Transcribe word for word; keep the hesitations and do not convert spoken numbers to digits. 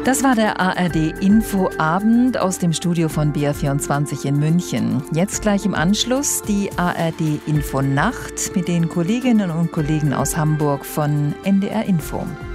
Das war der A R D-Infoabend aus dem Studio von B R vierundzwanzig in München. Jetzt gleich im Anschluss die A R D-Infonacht mit den Kolleginnen und Kollegen aus Hamburg von N D R Info.